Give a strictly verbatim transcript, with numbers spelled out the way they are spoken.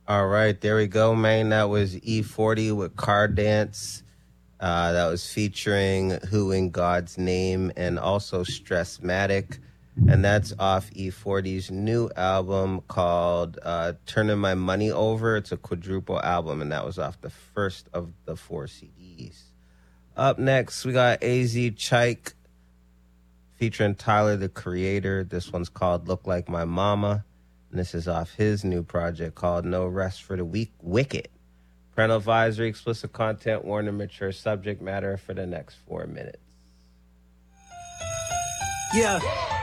All right, there we go, man. That was E forty with Car Dance. Uh, that was featuring Who in God's Name and also Stressmatic. And that's off E forty's new album called uh, Turning My Money Over. It's a quadruple album, and that was off the first of the four C Ds. Up next, we got A Z Chike featuring Tyler, the Creator. This one's called Look Like My Mama. And this is off his new project called No Rest for the Weak Wicked. Parental advisory, explicit content, warning, mature subject matter for the next four minutes. Yeah.